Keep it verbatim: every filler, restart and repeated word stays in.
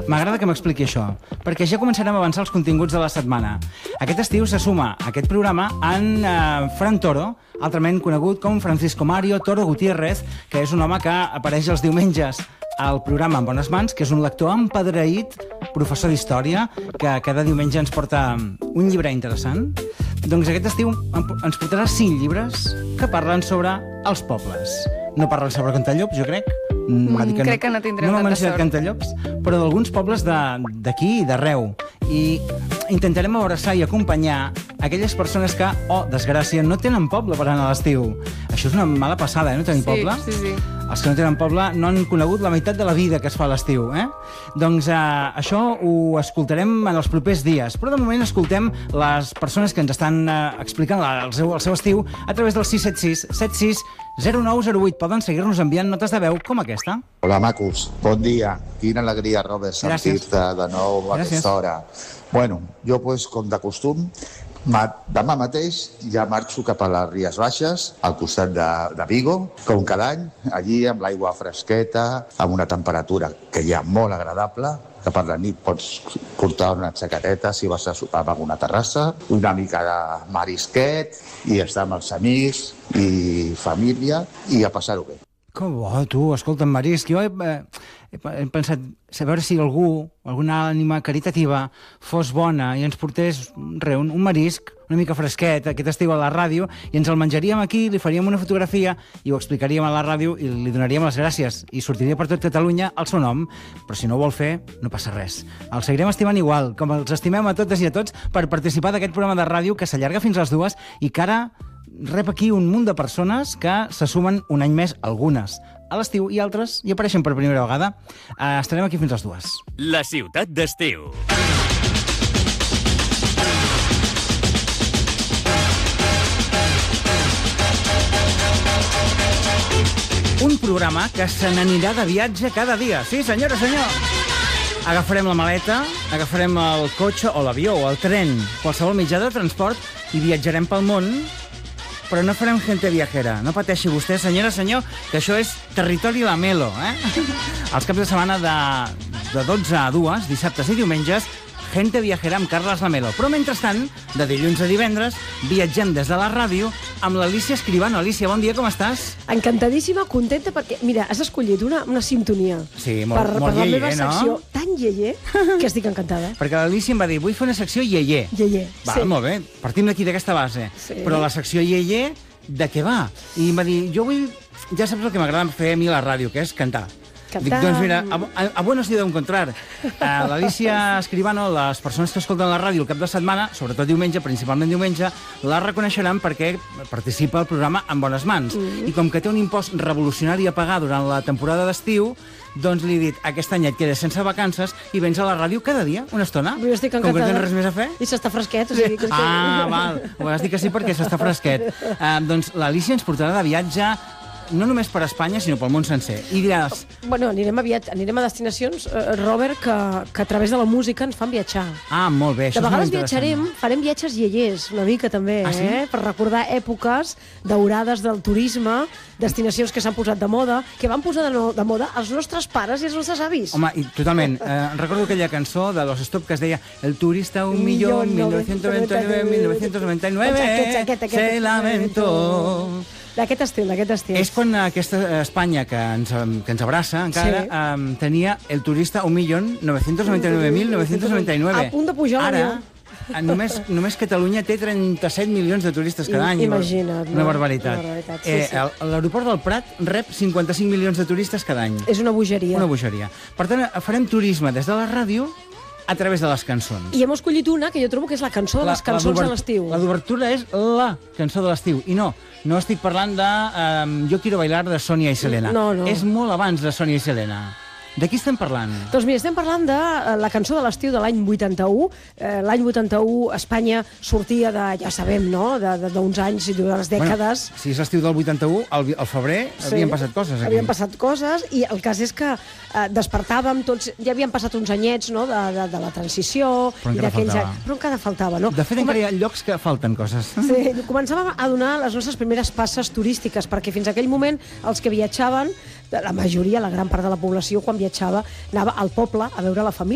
M'agrada que m'expliqui això, perquè ja començarem a avançar els continguts de la setmana. Aquest estiu se suma a aquest programa en eh, Fran Toro, altrament conegut com Francisco Mario Toro Gutiérrez, que és un home que apareix els diumenges al programa En Bones Mans, que és un lector empadreït, professor d'història, que cada diumenge ens porta un llibre interessant. Doncs aquest estiu ens portarà cinc llibres que parlen sobre els pobles. No parlen sobre Cantallops, jo crec. Mm, que crec no, que no tindrem no tanta mencionat sort. Cantallops, però d'alguns pobles d'aquí i d'arreu. I intentarem abraçar i acompanyar aquelles persones que, oh, desgràcia, no tenen poble per anar a l'estiu. Això és una mala passada, eh, no tenir sí, poble? Sí, sí. Els que no tenen poble no han conegut la meitat de la vida que es fa a l'estiu, eh? Doncs eh, això ho escoltarem en els propers dies, però de moment escoltem les persones que ens estan eh, explicant la, el, seu, el seu estiu a través del sis set sis set sis zero nou zero vuit. Poden seguir-nos enviant notes de veu com aquesta. Hola, macos. Bon dia. Quina alegria, Robert, sentir-te de nou a aquesta hora. Bueno, jo, pues, com de costum, demà mateix ja marxo cap a les Ries Baixes, al costat de, de Vigo, com cada any, allí amb l'aigua fresqueta, amb una temperatura que hi ha molt agradable, que per la nit pots portar una xaqueteta si vas a sopar a alguna terrassa, una mica de marisquet, i estar amb els amics i família, i a passar-ho bé. Que bo, tu, escolta, Marisc, jo he, eh, he pensat a veure si algú, alguna ànima caritativa, fos bona i ens portés re, un, un marisc, una mica fresquet, aquest estiu a la ràdio, i ens el menjaríem aquí, li faríem una fotografia i ho explicaríem a la ràdio i li donaríem les gràcies. I sortiria per tot Catalunya el seu nom, però si no ho vol fer, no passa res. El seguirem estimant igual, com els estimem a totes i a tots per participar d'aquest programa de ràdio que s'allarga fins a les dues i que ara rep aquí un munt de persones que se sumen un any més, algunes a l'estiu i altres hi apareixen per primera vegada. Uh, estarem aquí fins a les dues. La ciutat d'estiu. Un programa que se n'anirà de viatge cada dia. Sí, senyora, senyor. Agafarem la maleta, agafarem el cotxe o l'avió o el tren, qualsevol mitjà de transport i viatjarem pel món, però no farem gente viajera. No pateixi vostè, senyora, senyor, que això és territori Lamelo, eh? Els caps de setmana de, de dotze a dues, dissabtes i diumenges, gente viajera amb Carles Lamelo. Però mentrestant, de dilluns a divendres, viatgem des de la ràdio amb l'Alícia Escribano. Alícia, bon dia, com estàs? Encantadíssima, contenta, perquè, mira, has escollit una, una sintonia sí, molt, per, molt per la iaier, meva secció no? tan iaier que estic encantada. Perquè l'Alícia em va dir, vull fer una secció iaier. Iaier, Va, sí. molt bé, partim d'aquí, d'aquesta base. Sí. Però la secció iaier, de què va? I em va dir, jo vull... Ja saps el que m'agrada fer a mi a la ràdio, que és cantar. Cantar. Dic, doncs mira, a, a, a buenos de encontrar. Uh, L'Alícia Escribano, les persones que escolten la ràdio el cap de setmana, sobretot diumenge, principalment diumenge, la reconeixeran perquè participa al programa En Bones Mans. Mm-hmm. I com que té un impost revolucionari a pagar durant la temporada d'estiu, doncs li he dit, aquest any et quedes sense vacances i vens a la ràdio cada dia, una estona. Jo estic encantada. Com que no tens res més a fer. I s'està fresquet, o sigui... Que... Ah, val. Ho vas dir que sí perquè s'està fresquet. Uh, doncs l'Alícia ens portarà de viatge no només per Espanya, sinó pel món sencer. I diràs... Bueno, anirem a, viat... anirem a destinacions, eh, Robert, que, que a través de la música ens fan viatjar. Ah, molt bé, això de és molt vegades interessant. viatjarem, farem viatges iaiers, una mica també, Ah, sí? eh? Per recordar èpoques daurades del turisme, destinacions que s'han posat de moda, que van posar de, no, de moda els nostres pares i els nostres avis. Home, i totalment. Eh, recordo aquella cançó de Los Stop que es deia El turista un millón, mil novecientos noventa y nueve, mil novecientos noventa y nueve, Aquest, aquest, aquest, se lamentó... D'aquest estil, d'aquest estil. És quan aquesta Espanya que ens, que ens abraça encara Sí. um, tenia el turista un millón novecientos noventa y nueve mil novecientos noventa y nueve. A punt de pujar Ara, l'avió. eh, només, només Catalunya té trenta-set milions de turistes cada any. Imagina't, Una no? barbaritat. Una barbaritat, sí, eh, sí. el- L'aeroport del Prat rep cinquanta-cinc milions de turistes cada any. És una bogeria. Una bogeria. Per tant, farem turisme des de la ràdio a través de les cançons. I hem escollit una que jo trobo que és la cançó de les cançons de d'obert- l'estiu. La d'obertura és la cançó de l'estiu. I no, no estic parlant de um, Yo quiero bailar de Sònia i Selena. No, no. És molt abans de Sònia i Selena. De qui estem parlant? Doncs mira, estem parlant de eh, la cançó de l'estiu de l'any vuitanta-u. Eh, l'any vuitanta-u Espanya sortia de, ja sabem, no?, d'uns anys i d'unes dècades. Bueno, si és l'estiu del vuitanta-u, al, al febrer sí, havien passat coses aquí. Havien passat coses i el cas és que eh, despertàvem tots, ja havien passat uns anyets, no?, de, de, de la transició. Però i encara d'aquells faltava. anys- Però encara faltava, no? De fet, Com- encara hi ha llocs que falten coses. Sí, començàvem a donar les nostres primeres passes turístiques, perquè fins aquell moment els que viatjaven, la majoria, la gran part de la població, quan viatjava, anava al poble a veure la família.